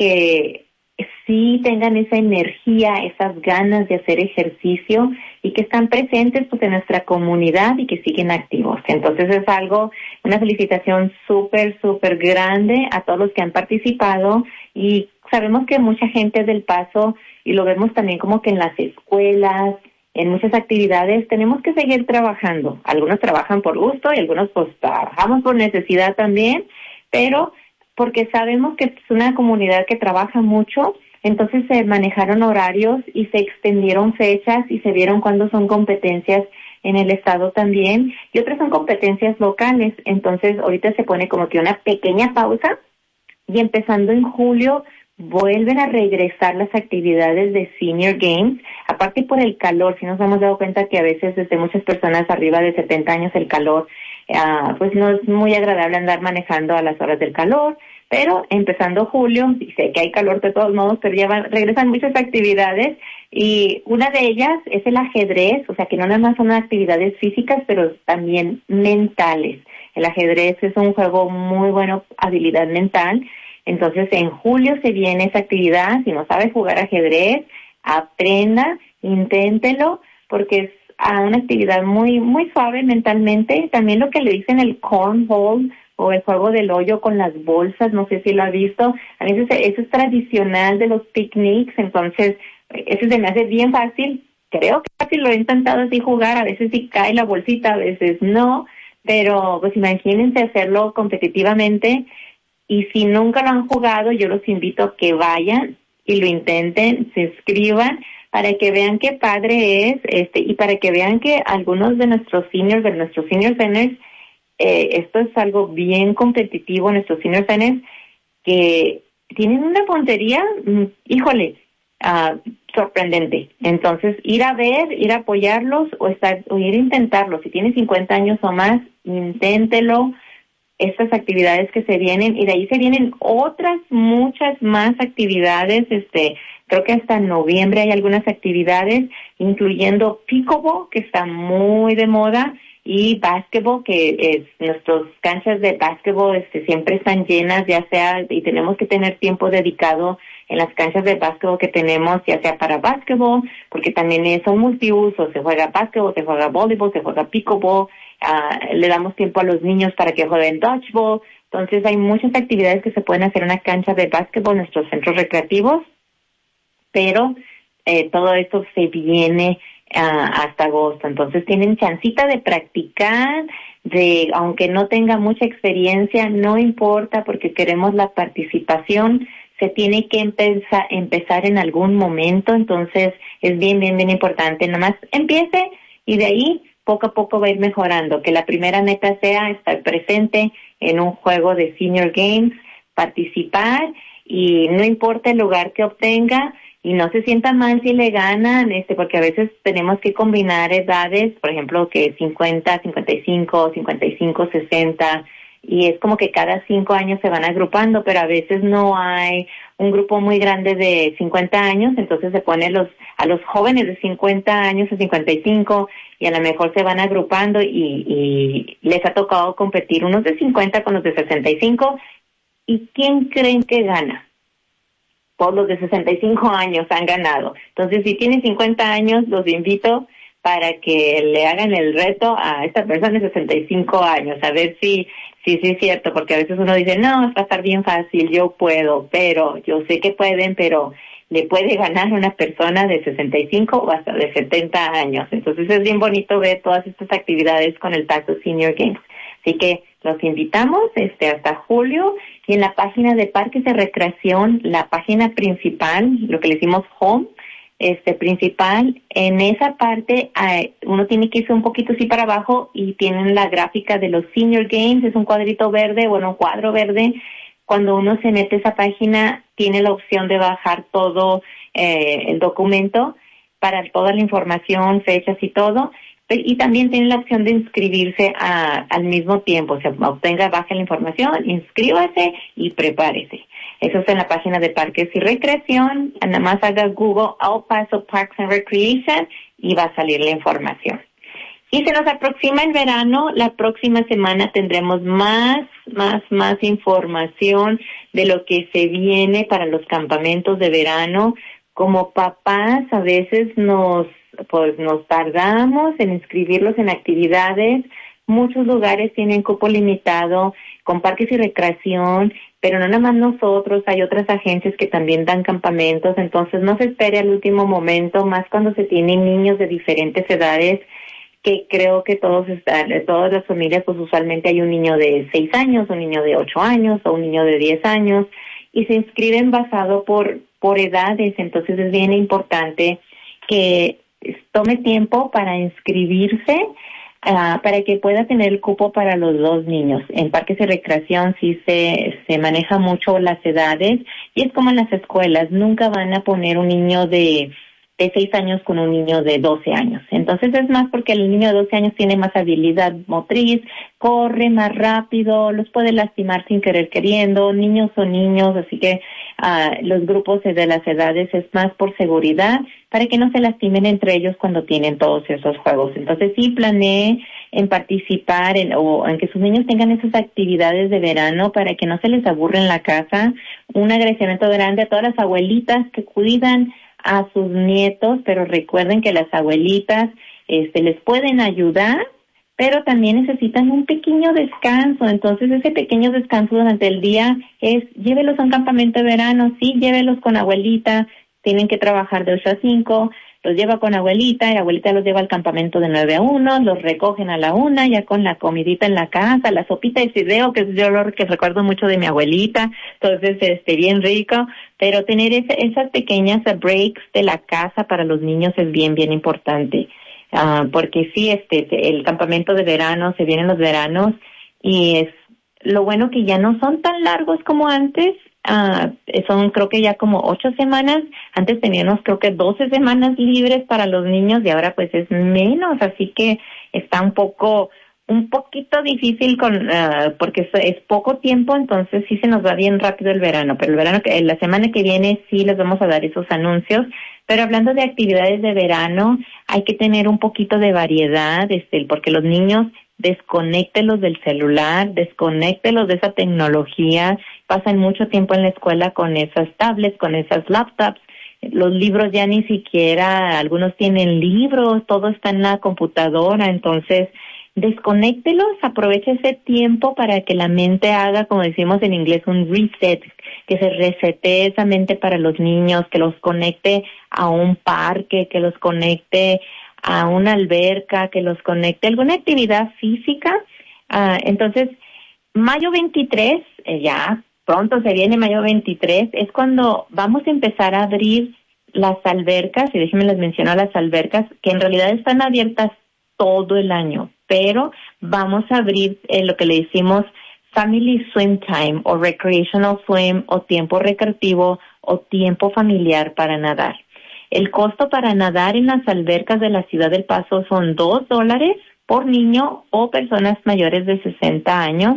que sí tengan esa energía, esas ganas de hacer ejercicio y que están presentes pues en nuestra comunidad y que siguen activos. Entonces es una felicitación súper grande a todos los que han participado, y sabemos que mucha gente del Paso, y lo vemos también como que en las escuelas, en muchas actividades, tenemos que seguir trabajando. Algunos trabajan por gusto y algunos pues trabajamos por necesidad también, pero porque sabemos que es una comunidad que trabaja mucho, entonces se manejaron horarios y se extendieron fechas y se vieron cuándo son competencias en el estado también y otras son competencias locales. Entonces ahorita se pone como que una pequeña pausa y empezando en julio vuelven a regresar las actividades de Senior Games, aparte por el calor. Si nos hemos dado cuenta que a veces desde muchas personas arriba de 70 años el calor, pues no es muy agradable andar manejando a las horas del calor, pero empezando julio, y sé que hay calor de todos modos, pero ya regresan muchas actividades, y una de ellas es el ajedrez, o sea que no nada más son actividades físicas, pero también mentales. El ajedrez es un juego muy bueno, habilidad mental. Entonces, en julio se viene esa actividad. Si no sabe jugar ajedrez, aprenda, inténtelo, porque es una actividad muy suave mentalmente. También lo que le dicen el cornhole o el juego del hoyo con las bolsas, no sé si lo ha visto. A veces eso es tradicional de los picnics, entonces eso se me hace bien fácil. Creo que fácil, lo he intentado así jugar, a veces sí cae la bolsita, a veces no, pero pues imagínense hacerlo competitivamente. Y si nunca lo han jugado, yo los invito a que vayan y lo intenten, se inscriban para que vean qué padre es, y para que vean que algunos de nuestros senior centers, esto es algo bien competitivo, nuestros senior centers, que tienen una puntería, sorprendente. Entonces, ir a ver, ir a apoyarlos o ir a intentarlo. Si tiene 50 años o más, inténtelo. Estas actividades que se vienen, y de ahí se vienen otras muchas más actividades. Creo que hasta noviembre hay algunas actividades, incluyendo pickleball, que está muy de moda, y básquetbol, que es nuestras canchas de básquetbol siempre están llenas, ya sea, y tenemos que tener tiempo dedicado en las canchas de básquetbol que tenemos, ya sea para básquetbol, porque también son multiusos, se juega básquetbol, se juega voleibol, se juega pickleball, le damos tiempo a los niños para que jueguen dodgeball. Entonces hay muchas actividades que se pueden hacer en una cancha de básquetbol en nuestros centros recreativos, pero todo esto se viene hasta agosto. Entonces tienen chancita de practicar, aunque no tenga mucha experiencia, no importa, porque queremos la participación. Se tiene que empezar en algún momento, entonces es bien importante. Nada más empiece y de ahí poco a poco va a ir mejorando. Que la primera meta sea estar presente en un juego de Senior Games, participar, y no importa el lugar que obtenga, y no se sienta mal si le ganan, porque a veces tenemos que combinar edades, por ejemplo, que 50, 55, 55, 60, y es como que cada 5 años se van agrupando, pero a veces no hay un grupo muy grande de 50 años, entonces se pone a los jóvenes de 50 años a 55, y a lo mejor se van agrupando y les ha tocado competir unos de 50 con los de 65, ¿y quién creen que gana? Todos los de 65 años han ganado. Entonces, si tienen 50 años, los invito para que le hagan el reto a esta persona de 65 años, a ver si es cierto, porque a veces uno dice, no, va a estar bien fácil, yo puedo, pero yo sé que pueden, pero le puede ganar una persona de 65 o hasta de 70 años. Entonces es bien bonito ver todas estas actividades con el Paso Senior Games. Así que los invitamos hasta julio, y en la página de Parques de Recreación, la página principal, lo que le decimos home, principal, en esa parte uno tiene que irse un poquito así para abajo y tienen la gráfica de los Senior Games, es un cuadrito verde, un cuadro verde. Cuando uno se mete a esa página, tiene la opción de bajar todo el documento para toda la información, fechas y todo. Y también tiene la opción de inscribirse al mismo tiempo. O sea, baje la información, inscríbase y prepárese. Eso es en la página de Parques y Recreación. Nada más haga Google El Paso Parks and Recreation y va a salir la información. Y se nos aproxima el verano. La próxima semana tendremos más información de lo que se viene para los campamentos de verano. Como papás, a veces nos tardamos en inscribirlos en actividades. Muchos lugares tienen cupo limitado con Parques y Recreación, pero no nada más nosotros, hay otras agencias que también dan campamentos. Entonces no se espere al último momento, más cuando se tienen niños de diferentes edades, que creo que todas las familias, pues usualmente hay un niño de 6 años, un niño de 8 años o un niño de 10 años, y se inscriben basado por edades. Entonces es bien importante que tome tiempo para inscribirse, para que pueda tener el cupo para los 2 niños. En Parques de Recreación sí se maneja mucho las edades, y es como en las escuelas, nunca van a poner un niño de 6 años con un niño de 12 años. Entonces es más porque el niño de 12 años tiene más habilidad motriz, corre más rápido, los puede lastimar sin querer queriendo. Niños son niños, así que los grupos de las edades es más por seguridad, para que no se lastimen entre ellos cuando tienen todos esos juegos. Entonces sí planee en participar o en que sus niños tengan esas actividades de verano para que no se les aburre en la casa. Un agradecimiento grande a todas las abuelitas que cuidan a sus nietos, pero recuerden que las abuelitas les pueden ayudar, pero también necesitan un pequeño descanso. Entonces ese pequeño descanso durante el día llévelos a un campamento de verano, sí, llévelos con abuelita, tienen que trabajar de 8 a 5, los lleva con abuelita, y abuelita los lleva al campamento de 9 a 1, los recogen a la 1, ya con la comidita en la casa, la sopita de fideo, que es yo lo que recuerdo mucho de mi abuelita. Entonces, bien rico, pero tener esas pequeñas breaks de la casa para los niños es bien importante. Porque sí, el campamento de verano, se vienen los veranos, y es lo bueno que ya no son tan largos como antes. Son creo que ya como 8 semanas. Antes teníamos creo que 12 semanas libres para los niños, y ahora pues es menos, así que está un poco un poquito difícil porque es poco tiempo, entonces sí se nos va bien rápido el verano, pero la semana que viene sí les vamos a dar esos anuncios. Pero hablando de actividades de verano, hay que tener un poquito de variedad, porque los niños, desconéctelos del celular, desconéctelos de esa tecnología, pasan mucho tiempo en la escuela con esas tablets, con esas laptops. Los libros ya ni siquiera, algunos tienen libros, todo está en la computadora, entonces desconéctelos, aproveche ese tiempo para que la mente haga, como decimos en inglés, un reset, que se resete esa mente para los niños, que los conecte a un parque, que los conecte a una alberca, que los conecte a alguna actividad física. Entonces, mayo 23, ya pronto se viene mayo 23, es cuando vamos a empezar a abrir las albercas, y déjenme les menciono las albercas, que en realidad están abiertas todo el año, pero vamos a abrir lo que le decimos Family Swim Time o Recreational Swim o tiempo recreativo o tiempo familiar para nadar. El costo para nadar en las albercas de la Ciudad del Paso son $2 por niño o personas mayores de 60 años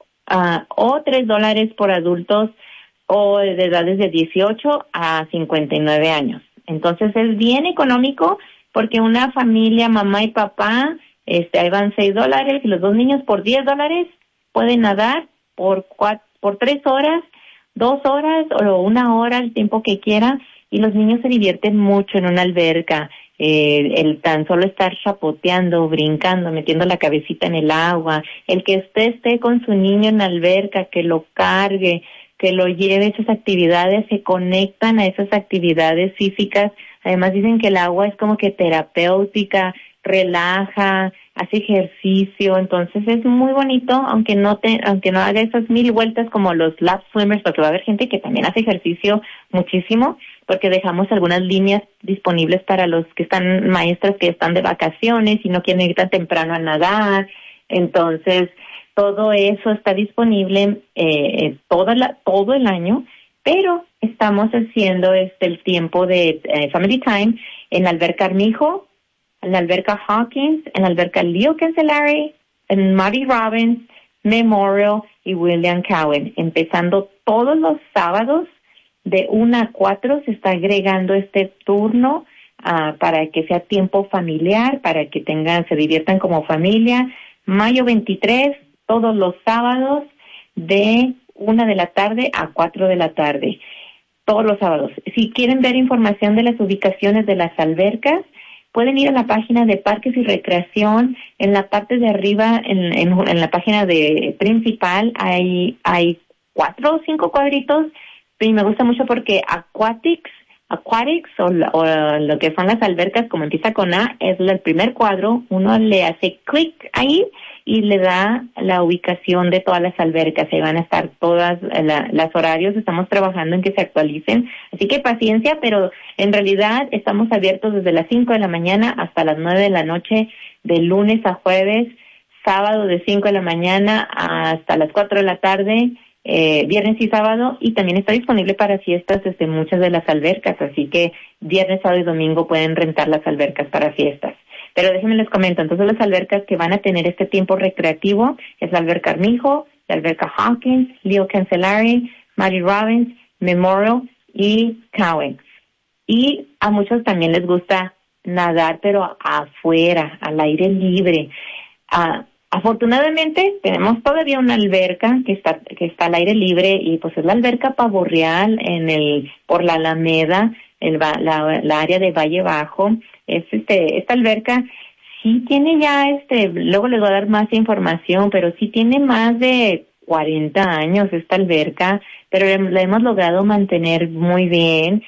o $3 por adultos o de edades de 18 a 59 años. Entonces es bien económico porque una familia, mamá y papá, ahí van $6 y los dos niños por $10 pueden nadar por 3 horas, 2 horas o 1 hora, el tiempo que quiera, y los niños se divierten mucho en una alberca. El tan solo estar chapoteando, brincando, metiendo la cabecita en el agua, el que usted esté con su niño en la alberca, que lo cargue, que lo lleve a esas actividades, se conectan a esas actividades físicas. Además dicen que el agua es como que terapéutica, relaja, hace ejercicio, entonces es muy bonito, aunque no haga esas 1000 vueltas como los lap swimmers, porque va a haber gente que también hace ejercicio muchísimo, porque dejamos algunas líneas disponibles para los que están, maestras que están de vacaciones y no quieren ir tan temprano a nadar. Entonces todo eso está disponible todo el año, pero estamos haciendo el tiempo de Family Time en la alberca Armijo, en la alberca Hawkins, en la alberca Leo Cancelari, en Marty Robbins, Memorial y William Cowan. Empezando todos los sábados de 1 a 4 se está agregando este turno para que sea tiempo familiar, para que se diviertan como familia. Mayo 23, todos los sábados de 1 de la tarde a 4 de la tarde. Todos los sábados. Si quieren ver información de las ubicaciones de las albercas, pueden ir a la página de Parques y Recreación. En la parte de arriba, en la página principal, hay 4 o 5 cuadritos. Y me gusta mucho porque Aquatics o lo que son las albercas, como empieza con A, es el primer cuadro. Uno le hace clic ahí y le da la ubicación de todas las albercas. Ahí van a estar todas las horarios. Estamos trabajando en que se actualicen. Así que paciencia, pero en realidad estamos abiertos desde las 5 de la mañana hasta las 9 de la noche, de lunes a jueves, sábado de 5 de la mañana hasta las 4 de la tarde, viernes y sábado, y también está disponible para fiestas desde muchas de las albercas, así que viernes, sábado y domingo pueden rentar las albercas para fiestas. Pero déjenme les comento, entonces las albercas que van a tener este tiempo recreativo es la alberca Armijo, la alberca Hawkins, Leo Cancelari, Marty Robbins, Memorial y Cowan. Y a muchos también les gusta nadar, pero afuera, al aire libre. Afortunadamente tenemos todavía una alberca que está al aire libre, y pues es la alberca Pavo Real por la Alameda, la área de Valle Bajo. Esta alberca sí tiene ya luego les voy a dar más información, pero sí tiene más de 40 años esta alberca, pero la hemos logrado mantener muy bien.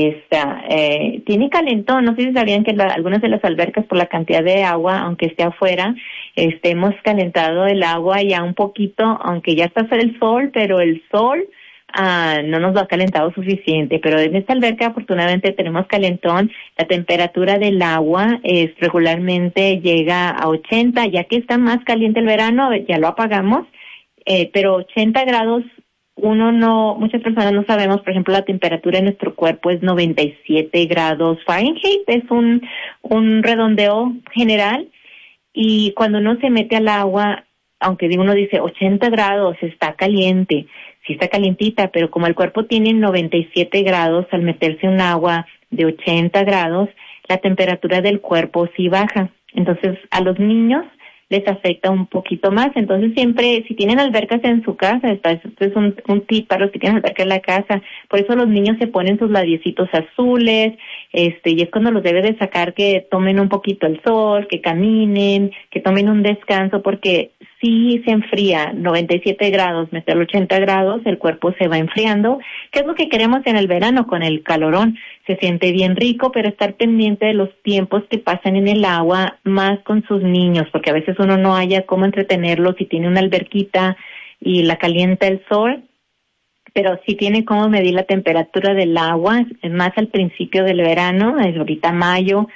Tiene calentón. No sé si sabían que algunas de las albercas, por la cantidad de agua, aunque esté afuera, hemos calentado el agua ya un poquito, aunque ya está el sol, pero el sol no nos lo ha calentado suficiente. Pero en esta alberca afortunadamente tenemos calentón. La temperatura del agua regularmente llega a 80, ya que está más caliente el verano, ya lo apagamos, pero 80 grados. Muchas personas no sabemos, por ejemplo, la temperatura de nuestro cuerpo es 97 grados Fahrenheit, es un redondeo general, y cuando uno se mete al agua, aunque uno dice 80 grados, está caliente, sí está calientita, pero como el cuerpo tiene 97 grados, al meterse en agua de 80 grados, la temperatura del cuerpo sí baja. Entonces, a los niños les afecta un poquito más. Entonces, siempre, si tienen albercas en su casa, esto es un tip para los que tienen alberca en la casa. Por eso los niños se ponen sus labiecitos azules, y es cuando los debe de sacar que tomen un poquito el sol, que caminen, que tomen un descanso, porque sí se enfría 97 grados, meter 80 grados, el cuerpo se va enfriando, que es lo que queremos en el verano con el calorón. Se siente bien rico, pero estar pendiente de los tiempos que pasan en el agua, más con sus niños, porque a veces uno no haya cómo entretenerlos si tiene una alberquita y la calienta el sol, pero sí tiene cómo medir la temperatura del agua, es más al principio del verano, es ahorita mayo,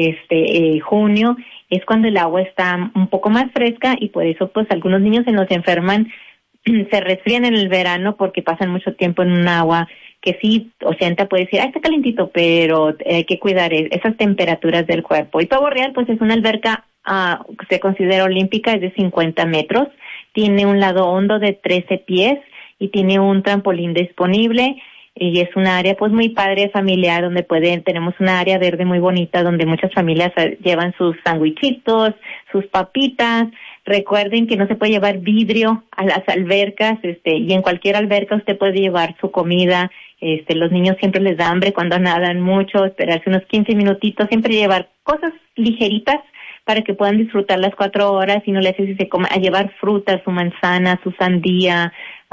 junio, es cuando el agua está un poco más fresca y por eso pues algunos niños se nos enferman, se resfrían en el verano porque pasan mucho tiempo en un agua que sí, 80 puede decir, está calentito, pero hay que cuidar esas temperaturas del cuerpo. Y Pavo Real pues es una alberca que se considera olímpica, es de 50 metros, tiene un lado hondo de 13 pies y tiene un trampolín disponible. Y es una área pues muy padre, familiar, donde tenemos una área verde muy bonita donde muchas familias llevan sus sandwichitos, sus papitas. Recuerden que no se puede llevar vidrio a las albercas, y en cualquier alberca usted puede llevar su comida. Los niños siempre les da hambre cuando nadan mucho, esperarse unos 15 minutitos, siempre llevar cosas ligeritas para que puedan disfrutar las 4 horas y no les hace si se come, a llevar frutas, su manzana, su sandía,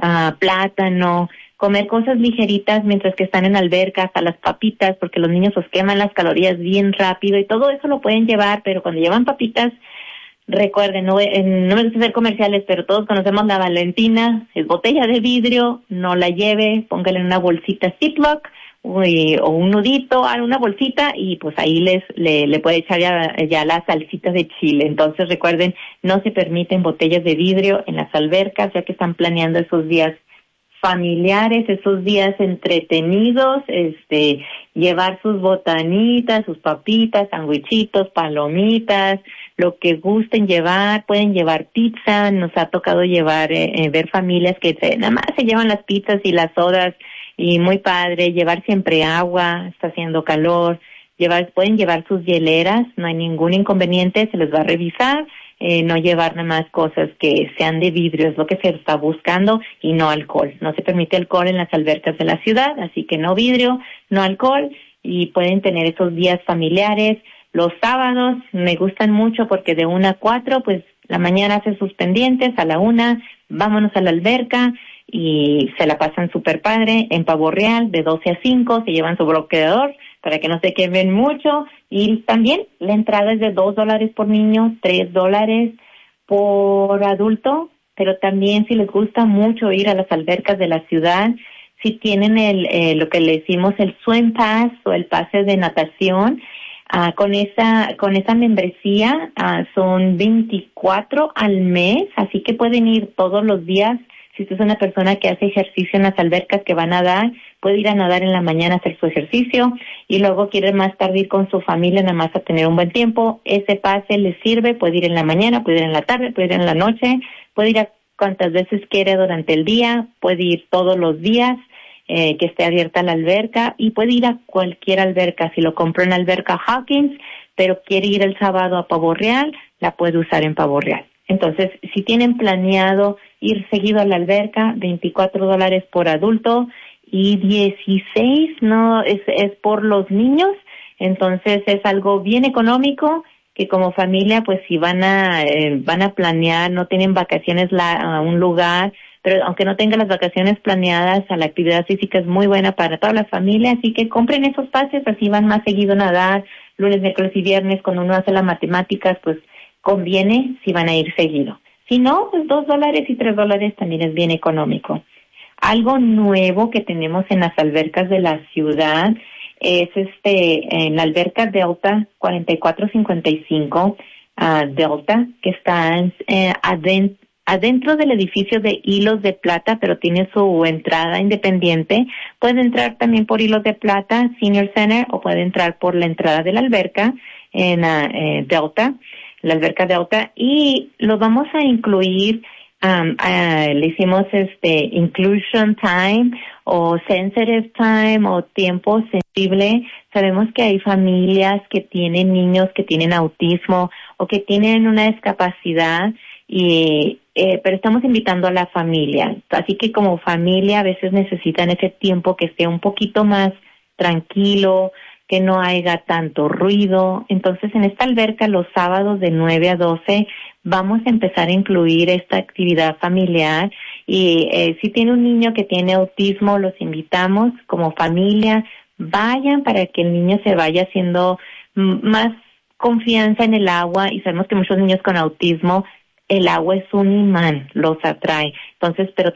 plátano, comer cosas ligeritas mientras que están en albercas, a las papitas, porque los niños os queman las calorías bien rápido y todo eso lo pueden llevar, pero cuando llevan papitas, recuerden, no me gusta hacer comerciales, pero todos conocemos la Valentina, es botella de vidrio, no la lleve, póngale en una bolsita Ziploc o un nudito a una bolsita y pues ahí le puede echar ya las salsitas de chile. Entonces recuerden, no se permiten botellas de vidrio en las albercas, ya que están planeando esos días familiares, esos días entretenidos, llevar sus botanitas, sus papitas, sandwichitos, palomitas, lo que gusten llevar, pueden llevar pizza, nos ha tocado llevar, ver familias que nada más se llevan las pizzas y las sodas, y muy padre, llevar siempre agua, está haciendo calor, pueden llevar sus hieleras, no hay ningún inconveniente, se les va a revisar, no llevar nada más cosas que sean de vidrio, es lo que se está buscando, y no alcohol. No se permite alcohol en las albercas de la ciudad, así que no vidrio, no alcohol, y pueden tener esos días familiares. Los sábados me gustan mucho porque de 1 a 4, pues la mañana hacen sus pendientes, a la 1, vámonos a la alberca, y se la pasan súper padre. En Pavo Real, de 12 a 5, se llevan su bloqueador para que no se quemen mucho, y también la entrada es de $2 por niño, $3 por adulto, pero también si les gusta mucho ir a las albercas de la ciudad, si tienen lo que le decimos el swim pass o el pase de natación, con esa membresía son 24 al mes, así que pueden ir todos los días. Si usted es una persona que hace ejercicio en las albercas, que va a nadar, puede ir a nadar en la mañana a hacer su ejercicio y luego quiere más tarde ir con su familia nada más a tener un buen tiempo. Ese pase le sirve, puede ir en la mañana, puede ir en la tarde, puede ir en la noche, puede ir a cuantas veces quiere durante el día, puede ir todos los días que esté abierta la alberca, y puede ir a cualquier alberca. Si lo compró en la alberca Hawkins, pero quiere ir el sábado a Pavo Real, la puede usar en Pavo Real. Entonces, si tienen planeado ir seguido a la alberca, $24 por adulto y 16 es por los niños. Entonces es algo bien económico que como familia, pues si van a planear, no tienen vacaciones a un lugar, pero aunque no tengan las vacaciones planeadas, la actividad física es muy buena para toda la familia, así que compren esos pases, así van más seguido a nadar, lunes, miércoles y viernes. Cuando uno hace las matemáticas, pues conviene si van a ir seguido. Si no, pues $2 y $3 también es bien económico. Algo nuevo que tenemos en las albercas de la ciudad es en la alberca Delta 4455 Delta, que está adentro del edificio de Hilos de Plata, pero tiene su entrada independiente. Puede entrar también por Hilos de Plata Senior Center, o puede entrar por la entrada de la alberca en Delta. la alberca de agua, y lo vamos a incluir. Le hicimos inclusion time o sensitive time o tiempo sensible. Sabemos que hay familias que tienen niños que tienen autismo o que tienen una discapacidad, pero estamos invitando a la familia. Así que como familia a veces necesitan ese tiempo que esté un poquito más tranquilo, que no haya tanto ruido. Entonces, en esta alberca, los sábados de 9 a 12, vamos a empezar a incluir esta actividad familiar. Y si tiene un niño que tiene autismo, los invitamos como familia, vayan para que el niño se vaya haciendo más confianza en el agua. Y sabemos que muchos niños con autismo, el agua es un imán, los atrae. Entonces, pero